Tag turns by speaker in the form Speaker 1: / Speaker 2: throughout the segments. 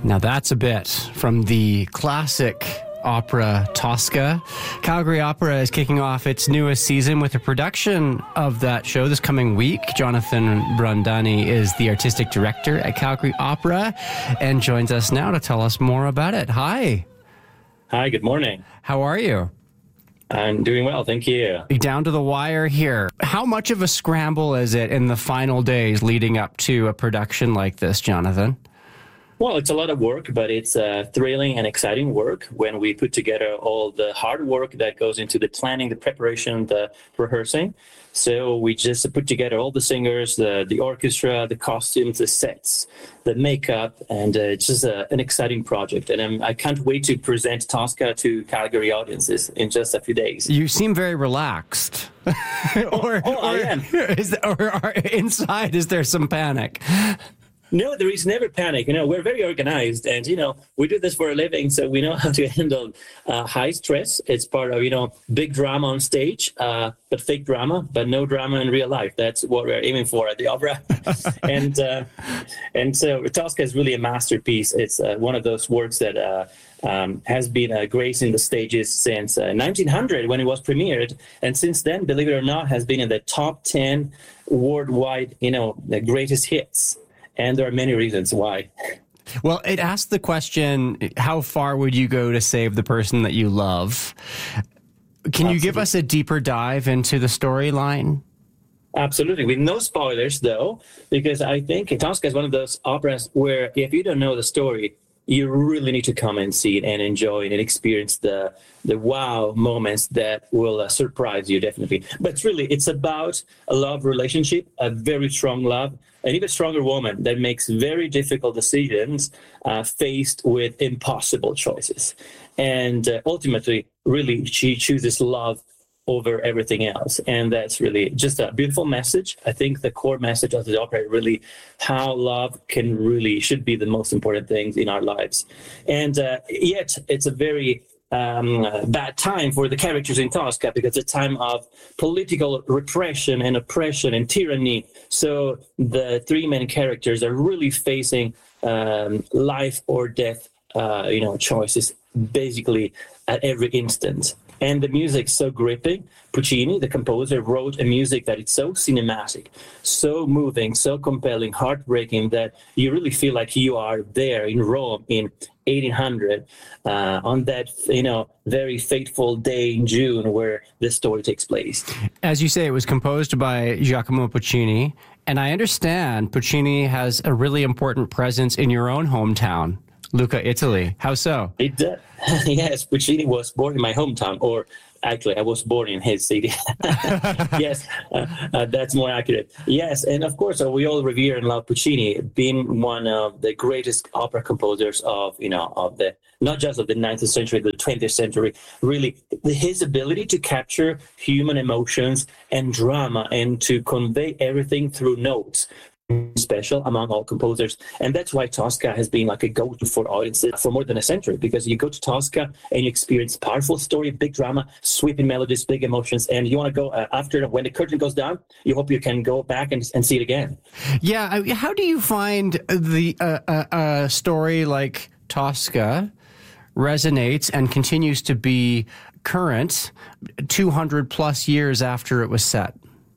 Speaker 1: Now that's a bit from the classic opera Tosca. Calgary Opera is kicking off its newest season with a production of that show this coming week. Jonathan Brandani is the artistic director at Calgary Opera and joins us now to tell us more about it. Hi.
Speaker 2: Hi, good morning.
Speaker 1: How are you?
Speaker 2: I'm doing well, thank you.
Speaker 1: Down to the wire here. How much of a scramble is it in the final days leading up to a production like this, Jonathan?
Speaker 2: Well, it's a lot of work, but it's thrilling and exciting work when we put together all the hard work that goes into the planning, the preparation, the rehearsing. So we just put together all the singers, the orchestra, the costumes, the sets, the makeup, and it's just an exciting project. And I can't wait to present Tosca to Calgary audiences in just a few days.
Speaker 1: You seem very relaxed.
Speaker 2: I am.
Speaker 1: Or inside, is there some panic?
Speaker 2: No, there is never panic. We're very organized and, we do this for a living. So we know how to handle high stress. It's part of, big drama on stage, but fake drama, but no drama in real life. That's what we're aiming for at the opera. and so Tosca is really a masterpiece. It's one of those works that has been gracing the stages since 1900 when it was premiered. And since then, believe it or not, has been in the top 10 worldwide, the greatest hits. And there are many reasons why.
Speaker 1: Well, it asks the question, how far would you go to save the person that you love? Can you give us a deeper dive into the storyline?
Speaker 2: Absolutely. With no spoilers, though, because I think Tosca is one of those operas where if you don't know the story, you really need to come and see it and enjoy it and experience the wow moments that will surprise you, definitely. But really, it's about a love relationship, a very strong love, an even stronger woman that makes very difficult decisions faced with impossible choices. And ultimately, really, she chooses love over everything else. And that's really just a beautiful message. I think the core message of the opera really how love should be the most important things in our lives. And yet it's a very bad time for the characters in Tosca because it's a time of political repression and oppression and tyranny. So the three main characters are really facing life or death choices basically at every instant. And the music's so gripping. Puccini, the composer, wrote a music that is so cinematic, so moving, so compelling, heartbreaking that you really feel like you are there in Rome in 1800 on that, very fateful day in June where this story takes place.
Speaker 1: As you say, it was composed by Giacomo Puccini, and I understand Puccini has a really important presence in your own hometown, Lucca, Italy. How so?
Speaker 2: It does. Yes, Puccini was born in my hometown, or actually, I was born in his city. Yes, that's more accurate. Yes, and of course, we all revere and love Puccini, being one of the greatest opera composers of the not just of the 19th century, the 20th century. Really, his ability to capture human emotions and drama and to convey everything through notes. Special among all composers, and that's why Tosca has been like a go-to for audiences for more than a century, because you go to Tosca and you experience powerful story, big drama, sweeping melodies, big emotions, and you want to go after when the curtain goes down, you hope you can go back and see it again. Yeah,
Speaker 1: how do you find the story like Tosca resonates and continues to be current 200 plus years after it was set?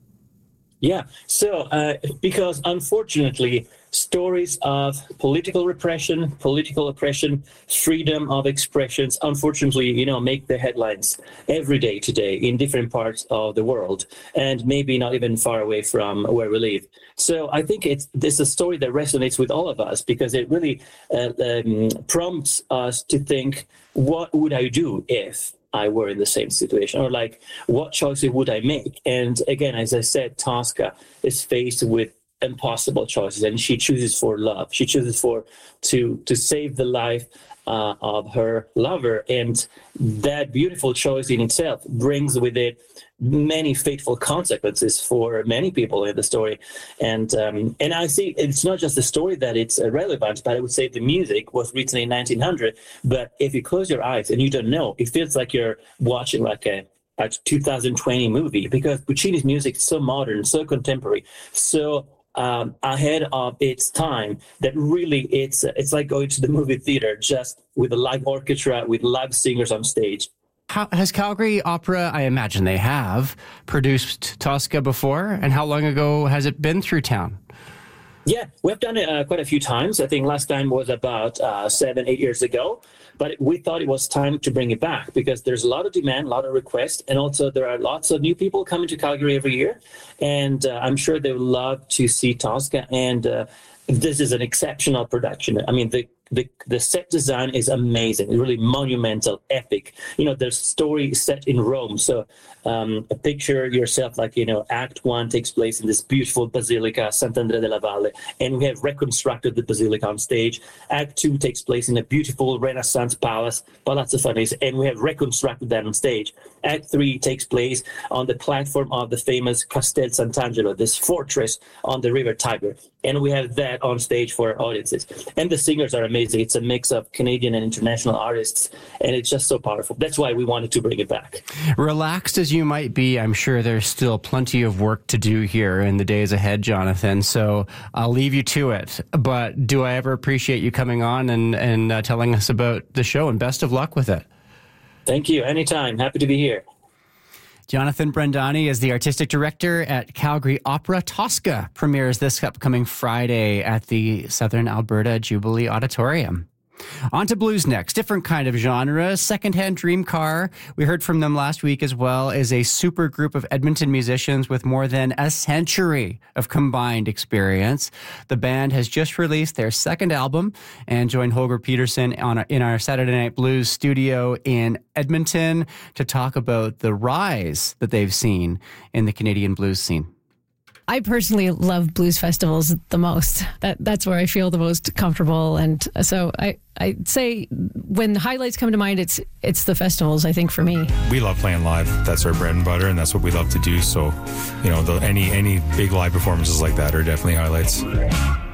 Speaker 2: Yeah, so because unfortunately, stories of political repression, political oppression, freedom of expressions, unfortunately, make the headlines every day today in different parts of the world, and maybe not even far away from where we live. So I think it's a story that resonates with all of us because it really prompts us to think, what would I do if I were in the same situation, or like what choices would I make? And again, as I said, Tosca is faced with impossible choices, and she chooses for love. She chooses to save the life of her lover, and that beautiful choice in itself brings with it many fateful consequences for many people in the story. And I see it's not just the story that it's relevant, but I would say the music was written in 1900. But if you close your eyes and you don't know, it feels like you're watching like a 2020 movie, because Puccini's music is so modern, so contemporary, so ahead of its time that really it's like going to the movie theater just with a live orchestra, with live singers on stage.
Speaker 1: Has Calgary Opera, I imagine they have, produced Tosca before? And how long ago has it been through town?
Speaker 2: Yeah, we've done it quite a few times. I think last time was about 7-8 years ago. But we thought it was time to bring it back because there's a lot of demand, a lot of requests, and also there are lots of new people coming to Calgary every year. And I'm sure they would love to see Tosca. And this is an exceptional production. I mean, the set design is amazing, really monumental, epic. The story is set in Rome. So picture yourself like, Act 1 takes place in this beautiful Basilica, Sant'Andrea della Valle, and we have reconstructed the Basilica on stage. Act 2 takes place in a beautiful Renaissance palace, Palazzo Farnese, and we have reconstructed that on stage. Act 3 takes place on the platform of the famous Castel Sant'Angelo, this fortress on the River Tiber, and we have that on stage for our audiences. And the singers are amazing. It's a mix of Canadian and international artists, and it's just so powerful. That's why we wanted to bring it back.
Speaker 1: Relaxed as you might be, I'm sure there's still plenty of work to do here in the days ahead, Jonathan, so I'll leave you to it. But do I ever appreciate you coming on and telling us about the show, and best of luck with it.
Speaker 2: Thank you. Anytime. Happy to be here.
Speaker 1: Jonathan Brandani is the artistic director at Calgary Opera. Tosca premieres this upcoming Friday at the Southern Alberta Jubilee Auditorium. On to blues next. Different kind of genre. Secondhand Dream Car, we heard from them last week as well, is a super group of Edmonton musicians with more than a century of combined experience. The band has just released their second album and joined Holger Peterson in our Saturday Night Blues studio in Edmonton to talk about the rise that they've seen in the Canadian blues scene.
Speaker 3: I personally love blues festivals the most. That's where I feel the most comfortable. And so I'd say when highlights come to mind, it's the festivals, I think, for me.
Speaker 4: We love playing live. That's our bread and butter, and that's what we love to do. So, any big live performances like that are definitely highlights.